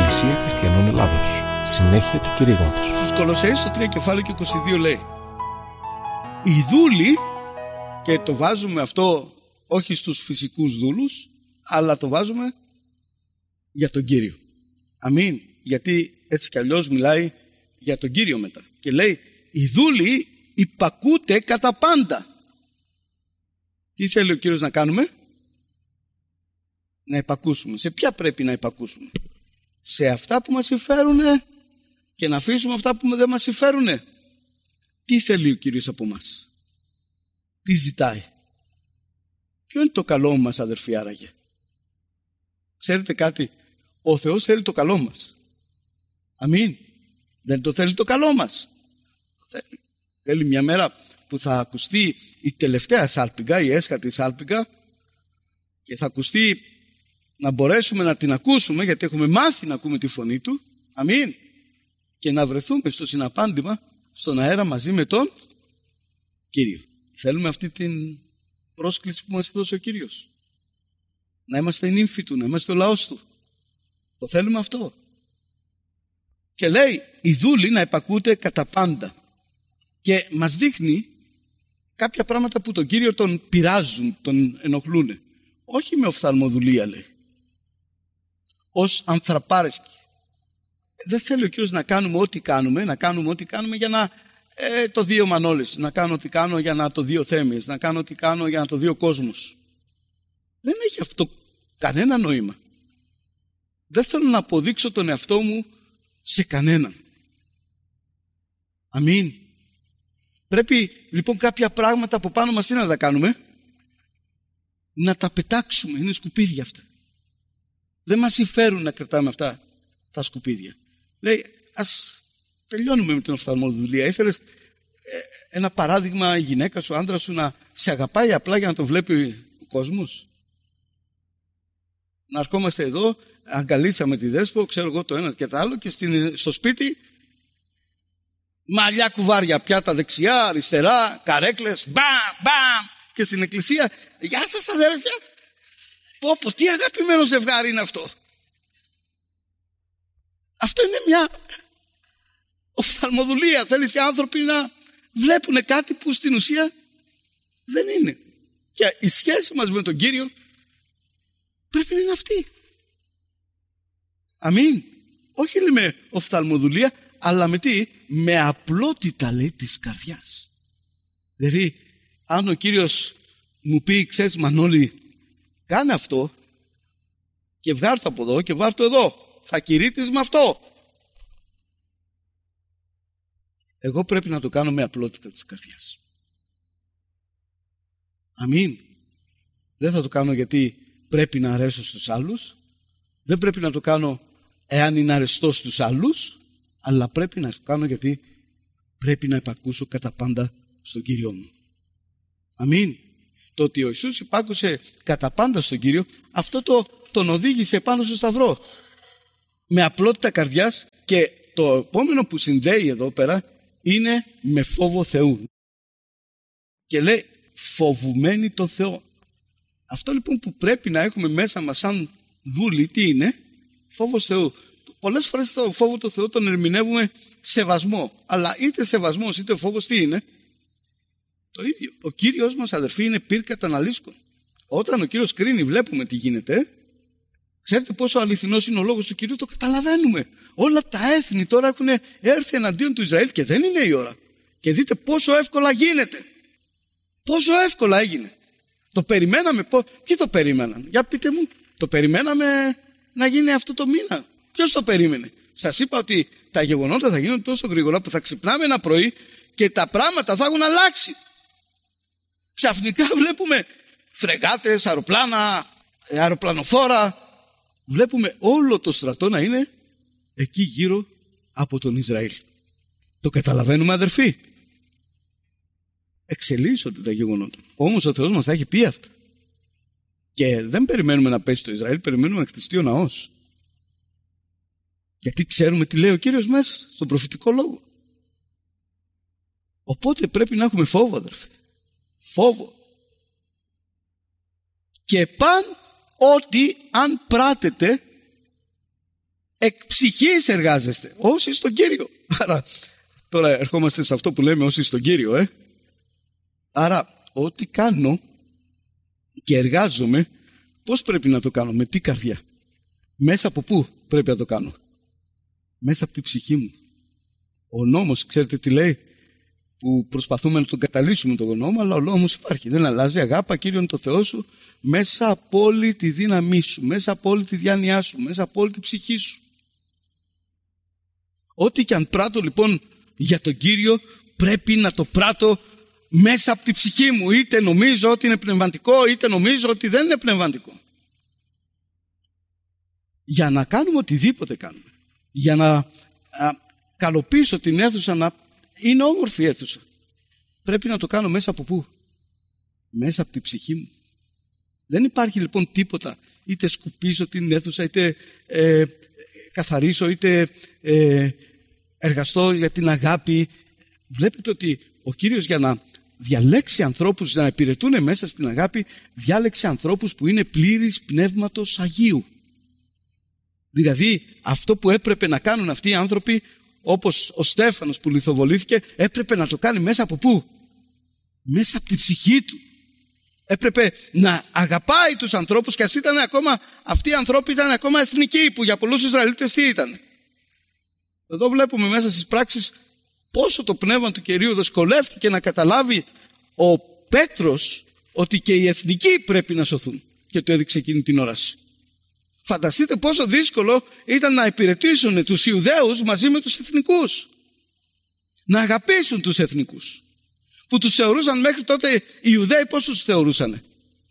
Εκκλησία Χριστιανών Ελλάδος. Συνέχεια του κηρύγματος. Στους Κολοσσαίους το 3 κεφάλαιο και 22 λέει: οι δούλοι, και το βάζουμε αυτό όχι στους φυσικούς δούλους, αλλά το βάζουμε για τον Κύριο. Αμήν. Γιατί έτσι κι αλλιώς μιλάει για τον Κύριο μετά. Και λέει: οι δούλοι υπακούτε κατά πάντα. Τι θέλει ο Κύριος να κάνουμε? Να υπακούσουμε. Σε ποια πρέπει να υπακούσουμε? Σε αυτά που μας συμφέρουν και να αφήσουμε αυτά που δεν μας συμφέρουν. Τι θέλει ο Κύριος από μας? Τι ζητάει? Ποιο είναι το καλό μας, αδερφοί, άραγε? Ξέρετε κάτι? Ο Θεός θέλει το καλό μας. Αμήν. Δεν το θέλει το καλό μας? Θέλει μια μέρα που θα ακουστεί η τελευταία σάλπιγγα, η έσχατη σάλπιγγα, και θα ακουστεί, να μπορέσουμε να την ακούσουμε, γιατί έχουμε μάθει να ακούμε τη φωνή του. Αμήν. Και να βρεθούμε στο συναπάντημα, στον αέρα μαζί με τον Κύριο. Θέλουμε αυτή την πρόσκληση που μας έδωσε ο Κύριος. Να είμαστε η νύμφη του, να είμαστε ο λαός του. Το θέλουμε αυτό. Και λέει οι δούλοι να υπακούτε κατά πάντα. Και μας δείχνει κάποια πράγματα που τον Κύριο τον πειράζουν, τον ενοχλούν. Όχι με οφθαλμοδουλεία, λέει. Ως ανθραπάρεσκοι. Δεν θέλει ο Κύριος να κάνουμε ό,τι κάνουμε, για να το δύο μανόλες, να κάνω ό,τι κάνω για να το δύο θέμιες, να κάνω ό,τι κάνω για να το δύο κόσμος. Δεν έχει αυτό κανένα νόημα. Δεν θέλω να αποδείξω τον εαυτό μου σε κανέναν. Αμήν. Πρέπει λοιπόν κάποια πράγματα από πάνω μας τι να τα κάνουμε? Να τα πετάξουμε. Είναι σκουπίδια αυτά. Δεν μας συμφέρουν να κρατάμε αυτά τα σκουπίδια. Λέει, ας τελειώνουμε με την οφθαλμοδουλεία. Ήθελες ένα παράδειγμα, η γυναίκα σου, ο άντρας σου να σε αγαπάει απλά για να το βλέπει ο κόσμος? Να ερχόμαστε εδώ, αγκαλίσαμε τη δέσπο, ξέρω εγώ το ένα και το άλλο, και στο σπίτι μαλλιά κουβάρια, πιάτα δεξιά, αριστερά, καρέκλες, μπαμ, και στην εκκλησία, γεια σας αδέρφια. Πω, τι αγαπημένο ζευγάρι είναι αυτό. Αυτό είναι μια οφθαλμοδουλεία. Θέλεις οι άνθρωποι να βλέπουν κάτι που στην ουσία δεν είναι. Και η σχέση μας με τον Κύριο πρέπει να είναι αυτή. Αμήν. Όχι λέει με οφθαλμοδουλεία, αλλά με τι? Με απλότητα, λέει, της καρδιάς. Δηλαδή αν ο Κύριος μου πει, ξέρεις Μανώλη, κάνε αυτό και βγάρ' το από εδώ και βάρ' το εδώ, θα κηρύττεις με αυτό. Εγώ πρέπει να το κάνω με απλότητα της καρδιάς. Αμήν. Δεν θα το κάνω γιατί πρέπει να αρέσω στους άλλους. Δεν πρέπει να το κάνω εάν είναι αρεστό στους άλλους. Αλλά πρέπει να το κάνω γιατί πρέπει να υπακούσω κατά πάντα στον Κύριο μου. Αμήν. Το ότι ο Ιησούς υπάκουσε κατά πάντα στον Κύριο, αυτό τον οδήγησε πάνω στο σταυρό. Με απλότητα καρδιάς, και το επόμενο που συνδέει εδώ πέρα είναι με φόβο Θεού. Και λέει φοβουμένοι τον Θεό. Αυτό λοιπόν που πρέπει να έχουμε μέσα μας σαν δούλοι, τι είναι? Φόβος Θεού. Πολλές φορές το φόβο του Θεού τον ερμηνεύουμε σεβασμό. Αλλά είτε σεβασμός είτε φόβος τι είναι? Το ίδιο. Ο Κύριος μας, αδερφοί, είναι πυρ καταναλύσκων. Όταν ο Κύριος κρίνει, βλέπουμε τι γίνεται. Ξέρετε πόσο αληθινός είναι ο λόγος του Κυρίου? Το καταλαβαίνουμε. Όλα τα έθνη τώρα έχουν έρθει εναντίον του Ισραήλ και δεν είναι η ώρα. Και δείτε πόσο εύκολα γίνεται. Πόσο εύκολα έγινε. Το περιμέναμε. Ποιοι το περίμεναν? Για πείτε μου. Το περιμέναμε να γίνει αυτό το μήνα? Ποιος το περίμενε? Σας είπα ότι τα γεγονότα θα γίνουν τόσο γρήγορα που θα ξυπνάμε ένα πρωί και τα πράγματα θα έχουν αλλάξει. Ξαφνικά βλέπουμε φρεγάτες, αεροπλάνα, αεροπλανοφόρα. Βλέπουμε όλο το στρατό να είναι εκεί γύρω από τον Ισραήλ. Το καταλαβαίνουμε, αδερφοί? Εξελίσσονται τα γεγονότα. Όμως ο Θεός μας θα έχει πει αυτά. Και δεν περιμένουμε να πέσει το Ισραήλ, περιμένουμε να χτιστεί ο ναός. Γιατί ξέρουμε τι λέει ο Κύριος μέσα στον προφητικό λόγο. Οπότε πρέπει να έχουμε φόβο, αδερφοί. Φόβο. Και παν ότι αν πράτετε εκ ψυχής εργάζεστε, όσοι στον Κύριο. Άρα τώρα ερχόμαστε σε αυτό που λέμε όσοι στον Κύριο. Άρα ό,τι κάνω και εργάζομαι, πώς πρέπει να το κάνω, με τι καρδιά, μέσα από πού πρέπει να το κάνω? Μέσα από την ψυχή μου. Ο νόμος, ξέρετε τι λέει, που προσπαθούμε να τον καταλύσουμε τον νόμο, αλλά ο νόμος υπάρχει, δεν αλλάζει. Αγάπα Κύριον το Θεό σου μέσα από όλη τη δύναμή σου, μέσα από όλη τη διάνοιά σου, μέσα από όλη τη ψυχή σου. Ό,τι και αν πράττω λοιπόν για τον Κύριο, πρέπει να το πράττω μέσα από τη ψυχή μου. Είτε νομίζω ότι είναι πνευματικό, είτε νομίζω ότι δεν είναι πνευματικό. Για να κάνουμε οτιδήποτε κάνουμε, για να καλοποιήσω την αίθουσα να είναι όμορφη αίθουσα, πρέπει να το κάνω μέσα από πού? Μέσα από τη ψυχή μου. Δεν υπάρχει λοιπόν τίποτα, είτε σκουπίζω την αίθουσα, είτε καθαρίσω, είτε εργαστώ για την αγάπη. Βλέπετε ότι ο Κύριος, για να διαλέξει ανθρώπους να υπηρετούν μέσα στην αγάπη, διάλεξε ανθρώπους που είναι πλήρης πνεύματος Αγίου. Δηλαδή αυτό που έπρεπε να κάνουν αυτοί οι άνθρωποι, όπως ο Στέφανος που λιθοβολήθηκε, έπρεπε να το κάνει μέσα από πού? Μέσα από τη ψυχή του. Έπρεπε να αγαπάει τους ανθρώπους, και ας ήταν ακόμα, αυτοί οι ανθρώποι ήταν ακόμα εθνικοί, που για πολλούς Ισραηλίτες τι ήταν? Εδώ βλέπουμε μέσα στις πράξεις πόσο το πνεύμα του Κυρίου δυσκολεύτηκε να καταλάβει ο Πέτρος ότι και οι εθνικοί πρέπει να σωθούν, και το έδειξε εκείνη την όραση. Φανταστείτε πόσο δύσκολο ήταν να υπηρετήσουν τους Ιουδαίους μαζί με τους εθνικούς. Να αγαπήσουν τους εθνικούς, που τους θεωρούσαν μέχρι τότε οι Ιουδαίοι, πώς τους θεωρούσαν?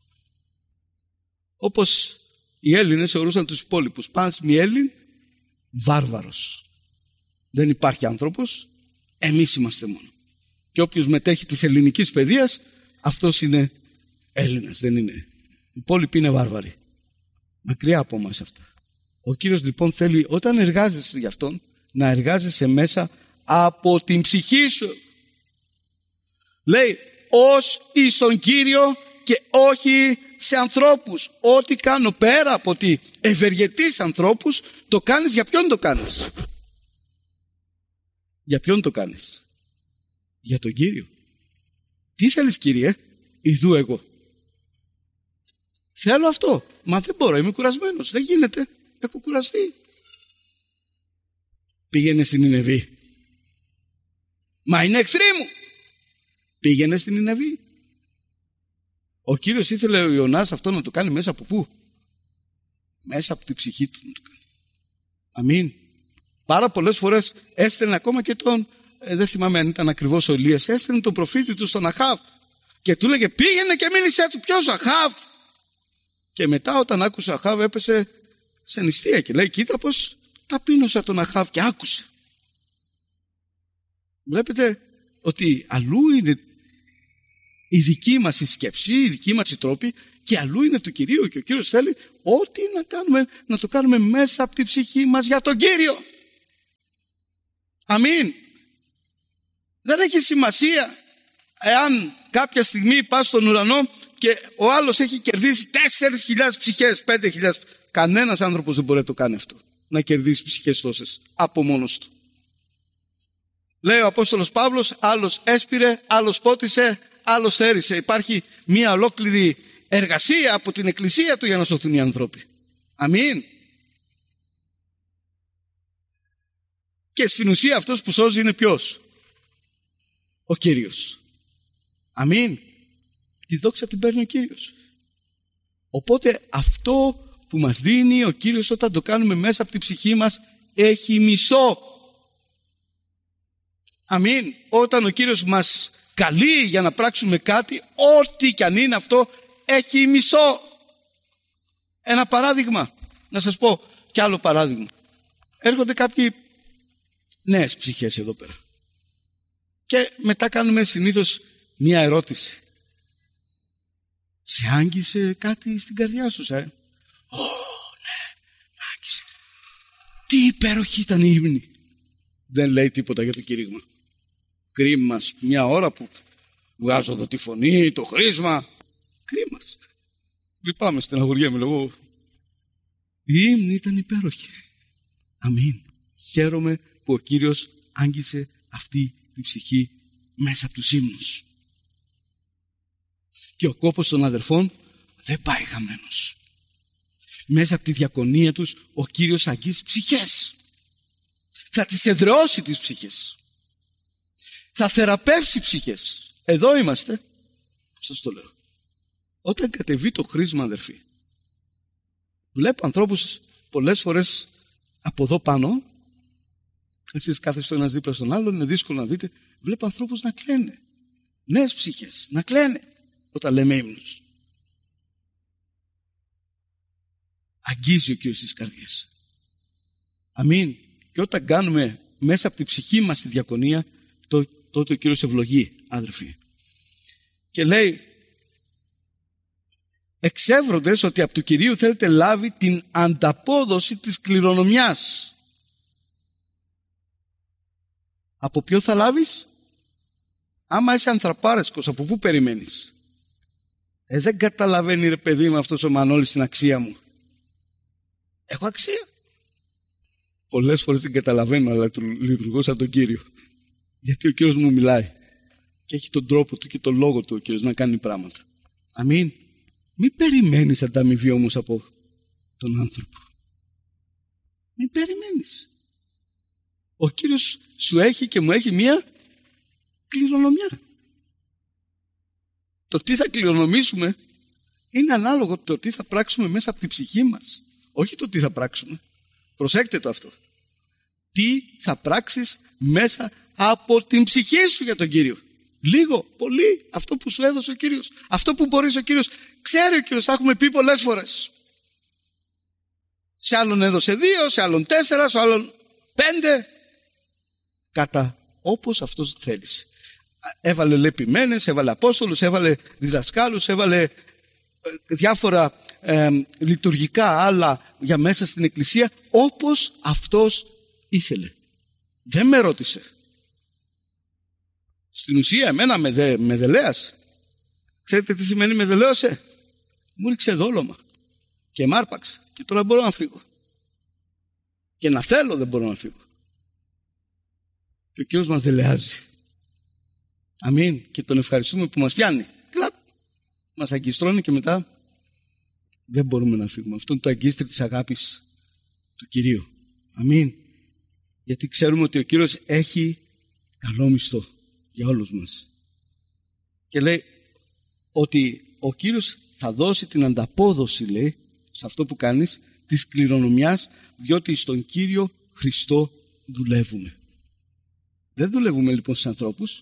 Όπως οι Έλληνες θεωρούσαν τους υπόλοιπους. Πας μη Έλλην, βάρβαρος. Δεν υπάρχει άνθρωπος, εμείς είμαστε μόνο. Και όποιος μετέχει της ελληνικής παιδείας, αυτός είναι Έλληνας, δεν είναι. Οι υπόλοιποι είναι βάρβαροι. Μακριά από μας αυτά. Ο Κύριος λοιπόν θέλει, όταν εργάζεσαι για Αυτόν, να εργάζεσαι μέσα από την ψυχή σου. Λέει, ως εις τον Κύριο και όχι σε ανθρώπους. Ό,τι κάνω πέρα από ότι ευεργετείς ανθρώπους, το κάνεις για ποιον το κάνεις? Για ποιον το κάνεις? Για τον Κύριο. Τι θέλεις, Κύριε? Ιδού εγώ. Θέλω αυτό. Μα δεν μπορώ, είμαι κουρασμένος. Δεν γίνεται. Έχω κουραστεί. Πήγαινε στην Νινεβή. Μα είναι εχθροί μου. Πήγαινε στην Νινεβή. Ο Κύριος ήθελε ο Ιωνάς αυτό να το κάνει μέσα από πού? Μέσα από την ψυχή του να το κάνει. Αμήν. Πάρα πολλές φορές έστελνε ακόμα και τον, δεν θυμάμαι αν ήταν ακριβώς ο Ηλίας, έστελνε τον προφήτη του στον Αχάβ και του λέγε πήγαινε και μίλησέ του. Ποιος Αχάβ? Και μετά όταν άκουσε ο Αχάβ έπεσε σε νηστεία και λέει κοίτα πως ταπείνωσα τον Αχάβ και άκουσε. Βλέπετε ότι αλλού είναι η δική μας η σκέψη, η δική μας η τρόπη, και αλλού είναι του Κυρίου, και ο Κύριος θέλει ό,τι να κάνουμε να το κάνουμε μέσα από τη ψυχή μας για τον Κύριο. Αμήν. Δεν έχει σημασία εάν κάποια στιγμή πας στον ουρανό και ο άλλος έχει κερδίσει 4.000 ψυχές, 5.000. Κανένας άνθρωπος δεν μπορεί να το κάνει αυτό, να κερδίσει ψυχές τόσες από μόνος του. Λέει ο Απόστολος Παύλος, άλλος έσπηρε, άλλος πότισε, άλλος θέρισε. Υπάρχει μια ολόκληρη εργασία από την εκκλησία του για να σωθούν οι άνθρωποι. Αμήν. Και στην ουσία αυτός που σώζει είναι ποιος? Ο Κύριος. Αμήν. Τη δόξα την παίρνει ο Κύριος. Οπότε αυτό που μας δίνει ο Κύριος όταν το κάνουμε μέσα από την ψυχή μας έχει μισό. Αμήν. Όταν ο Κύριος μας καλεί για να πράξουμε κάτι, ό,τι κι αν είναι αυτό, έχει μισό. Ένα παράδειγμα. Να σας πω κι άλλο παράδειγμα. Έρχονται κάποιοι νέες ψυχές εδώ πέρα. Και μετά κάνουμε συνήθως μία ερώτηση. Σε άγγισε κάτι στην καρδιά σου, ναι, άγγισε. Τι υπέροχη ήταν η ύμνη. Δεν λέει τίποτα για το κήρυγμα. Κρίμα μια ώρα που βγάζω εδώ τη φωνή, το χρήσμα. Κρίμα. Λυπάμαι, στεναχωριέμαι, λέγω. Η ύμνη ήταν υπέροχη. Αμήν. Χαίρομαι που ο Κύριος άγγισε αυτή τη ψυχή μέσα από τους ύμνους. Και ο κόπος των αδερφών δεν πάει χαμένος. Μέσα από τη διακονία τους ο Κύριος αγγίζει ψυχές. Θα τις εδραιώσει τις ψυχές. Θα θεραπεύσει ψυχές. Εδώ είμαστε. Σας το λέω. Όταν κατεβεί το χρήσμα, αδερφοί, βλέπω ανθρώπους πολλές φορές από εδώ πάνω. Εσείς κάθεστε ένας δίπλα στον άλλον, είναι δύσκολο να δείτε. Βλέπω ανθρώπους να κλαίνε. Νέες ψυχές να κλαίνε όταν λέμε ύμνους. Αγγίζει ο Κύριος τις καρδιές. Αμήν. Και όταν κάνουμε μέσα από τη ψυχή μας τη διακονία, τότε ο Κύριος ευλογεί, αδερφοί. Και λέει, εξεύροντες ότι από του Κυρίου θέλετε λάβει την ανταπόδοση της κληρονομιάς. Από ποιο θα λάβεις? Άμα είσαι ανθραπάρεσκος, από πού περιμένεις? Δεν καταλαβαίνει, ρε παιδί μου, αυτός ο Μανώλης την αξία μου. Έχω αξία? Πολλές φορές την καταλαβαίνω, αλλά λειτουργώ σαν τον Κύριο. Γιατί ο Κύριος μου μιλάει. Και έχει τον τρόπο του και τον λόγο του ο Κύριος να κάνει πράγματα. Αμήν. Μην περιμένεις ανταμοιβή όμως από τον άνθρωπο. Μην περιμένεις. Ο Κύριος σου έχει και μου έχει μία κληρονομιά. Το τι θα κληρονομήσουμε είναι ανάλογο το τι θα πράξουμε μέσα από την ψυχή μας. Όχι το τι θα πράξουμε. Προσέξτε το αυτό. Τι θα πράξεις μέσα από την ψυχή σου για τον Κύριο. Λίγο, πολύ, αυτό που σου έδωσε ο Κύριος. Αυτό που μπορείς ο Κύριος. Ξέρει ο Κύριος, θα έχουμε πει πολλές φορές. Σε άλλον έδωσε 2, σε άλλον 4, σε άλλον 5. Κατά όπως αυτός θέλεις. Έβαλε λεπημένες, έβαλε απόστολους, έβαλε διδασκάλους, έβαλε διάφορα λειτουργικά άλλα για μέσα στην εκκλησία, όπως αυτός ήθελε. Δεν με ρώτησε. Στην ουσία εμένα με δελέασε. Ξέρετε τι σημαίνει με δελέωσε? Μου ρίξε δόλωμα και μ' άρπαξε και τώρα μπορώ να φύγω. Και να θέλω δεν μπορώ να φύγω. Και ο Κύριος μας δελεάζει. Αμήν. Και τον ευχαριστούμε που μας πιάνει. Κλαπ. Μας αγκιστρώνει και μετά δεν μπορούμε να φύγουμε. Αυτό είναι το αγκίστρι της αγάπης του Κυρίου. Αμήν. Γιατί ξέρουμε ότι ο Κύριος έχει καλό μισθό για όλους μας. Και λέει ότι ο Κύριος θα δώσει την ανταπόδοση, λέει, σε αυτό που κάνεις, της κληρονομιάς, διότι στον Κύριο Χριστό δουλεύουμε. Δεν δουλεύουμε λοιπόν στους ανθρώπους.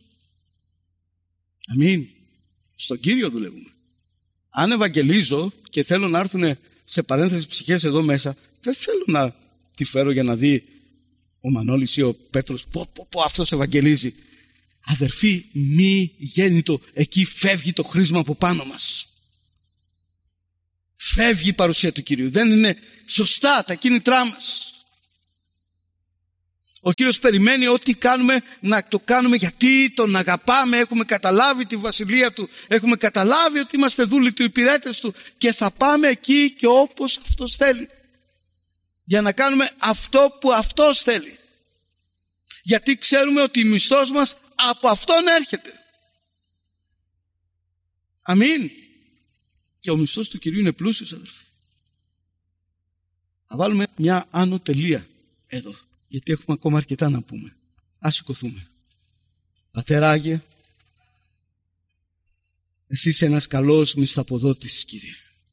Αμήν. Στον Κύριο δουλεύουμε. Αν ευαγγελίζω και θέλω να έρθουν σε παρένθεση ψυχές εδώ μέσα, δεν θέλω να τη φέρω για να δει ο Μανώλης ή ο Πέτρος πω αυτός ευαγγελίζει. Αδερφοί, μη γέννητο, εκεί φεύγει το χρήσμα από πάνω μας. Φεύγει η παρουσία του Κυρίου. Δεν είναι σωστά τα κίνητρά μας. Ο Κύριος περιμένει ό,τι κάνουμε να το κάνουμε γιατί τον αγαπάμε, έχουμε καταλάβει τη βασιλεία Του, έχουμε καταλάβει ότι είμαστε δούλοι Του, υπηρέτες Του και θα πάμε εκεί και όπως Αυτός θέλει. Για να κάνουμε αυτό που Αυτός θέλει. Γιατί ξέρουμε ότι η μισθός μας από Αυτόν έρχεται. Αμήν. Και ο μισθός του Κυρίου είναι πλούσιος, αδελφοί. Θα βάλουμε μια άνω τελεία εδώ. Γιατί έχουμε ακόμα αρκετά να πούμε. Ας σηκωθούμε. Πατέρα Άγιε, εσύ είσαι ένας καλός μισθαποδότης, Κύριε.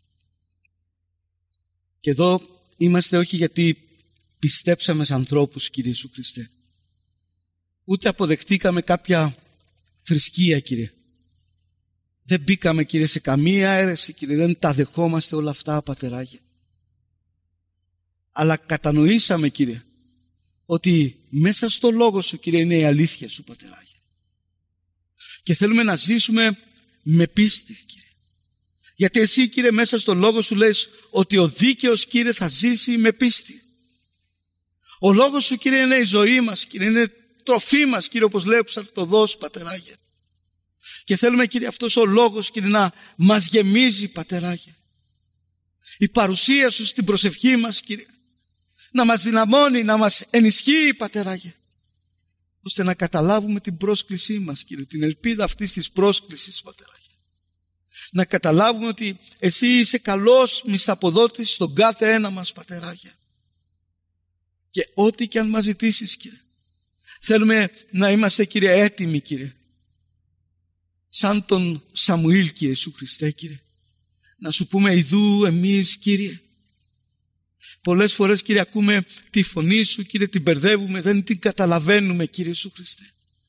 Και εδώ είμαστε όχι γιατί πιστέψαμε σε ανθρώπους, Κύριε Ιησού Χριστέ. Ούτε αποδεχτήκαμε κάποια θρησκεία, Κύριε. Δεν μπήκαμε, Κύριε, σε καμία αίρεση, Κύριε. Δεν τα δεχόμαστε όλα αυτά, Πατέρα Άγιε. Αλλά κατανοήσαμε, Κύριε, ότι μέσα στο λόγο Σου, Κύριε, είναι η αλήθεια Σου, Πατέρα Άγιε. Και θέλουμε να ζήσουμε με πίστη, Κύριε. Γιατί Εσύ, Κύριε, μέσα στο λόγο Σου λες ότι ο δίκαιος, Κύριε, θα ζήσει με πίστη. Ο λόγος Σου, Κύριε, είναι η ζωή μας, Κύριε, είναι τροφή μας, Κύριε, όπως λέει, που θα το δώσει, Πατέρα Άγιε. Και θέλουμε, Κύριε, αυτός ο λόγος, Κύριε, να μας γεμίζει, Πατέρα Άγιε. Η παρουσία Σου στην προσευχή μας, Κύριε, να μας δυναμώνει, να μας ενισχύει, Πατεράγε, ώστε να καταλάβουμε την πρόσκλησή μας, Κύριε, την ελπίδα αυτής της πρόσκλησης, Πατεράγε. Να καταλάβουμε ότι Εσύ είσαι καλός μισθαποδότης στον κάθε ένα μας, Πατεράγε. Και ό,τι και αν μας ζητήσεις, Κύριε, θέλουμε να είμαστε, Κύριε, έτοιμοι, Κύριε, σαν τον Σαμουήλ, Κύριε Ιησού Χριστέ, Κύριε, να Σου πούμε ιδού εμείς, Κύριε. Πολλές φορές, Κύριε, ακούμε τη φωνή Σου, Κύριε, την μπερδεύουμε, δεν την καταλαβαίνουμε, Κύριε Ιησού Χριστέ.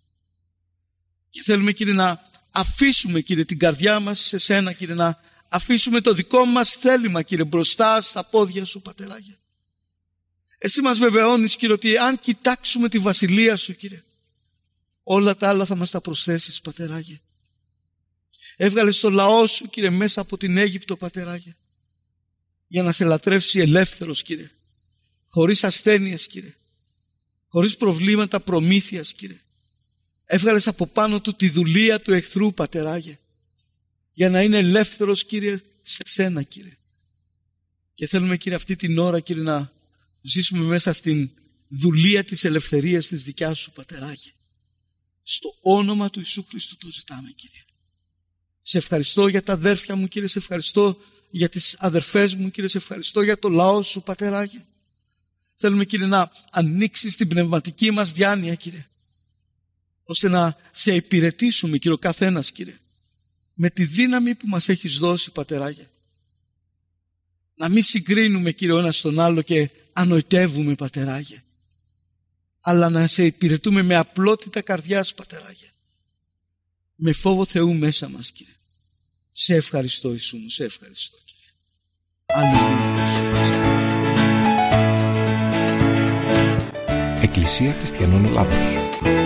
Και θέλουμε, Κύριε, να αφήσουμε, Κύριε, την καρδιά μας σε Σένα, Κύριε, να αφήσουμε το δικό μας θέλημα, Κύριε, μπροστά στα πόδια Σου, Πατεράγε. Εσύ μας βεβαιώνεις, Κύριε, ότι αν κοιτάξουμε τη βασιλεία Σου, Κύριε, όλα τα άλλα θα μας τα προσθέσεις, Πατεράγε. Έβγαλες το λαό Σου, Κύριε, μέσα από την Αίγυπτο, Πατεράγε, για να σε λατρεύσει ελεύθερος, Κύριε, χωρίς ασθένειες, Κύριε, χωρίς προβλήματα προμήθειας, Κύριε. Έβγαλες από πάνω του τη δουλεία του εχθρού, Πατεράγε, για να είναι ελεύθερος, Κύριε, σε Σένα, Κύριε. Και θέλουμε, Κύριε, αυτή την ώρα, Κύριε, να ζήσουμε μέσα στην δουλεία της ελευθερίας της δικιάς Σου, Πατεράγε. Στο όνομα του Ιησού Χριστού το ζητάμε, Κύριε. Σε ευχαριστώ για τα αδέρφια μου, Κύριε, σε ευχαριστώ για τις αδερφές μου, Κύριε, σε ευχαριστώ για το λαό Σου, Πατεράγε. Θέλουμε, Κύριε, να ανοίξεις την πνευματική μας διάνοια, Κύριε, ώστε να σε υπηρετήσουμε, Κύριε, ο καθένας, Κύριε, με τη δύναμη που μας έχεις δώσει, Πατεράγε. Να μην συγκρίνουμε, Κύριε, ο ένας τον άλλο και ανοητεύουμε, Πατεράγε, αλλά να σε υπηρετούμε με απλότητα καρδιάς, Πατεράγε, με φόβο Θεού μέσα μας, Κύριε. Σε ευχαριστώ, Ιησού μου, σε ευχαριστώ, Κύριε. Αλληλούια. Εκκλησία Χριστιανών Ελλάδος.